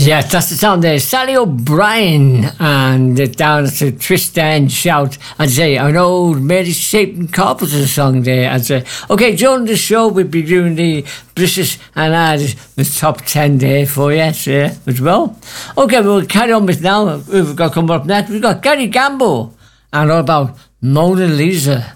Yeah, that's the sound there. Sally O'Brien and down to Twist and Shout. I'd say an old Mary Shaping Carpenter song there. I'd say. Okay, during the show we'll be doing the British and Irish the top 10 there for you as well. Okay, we'll carry on with now. We've got coming up next. We've got Gary Gamble and all about Mona Lisa.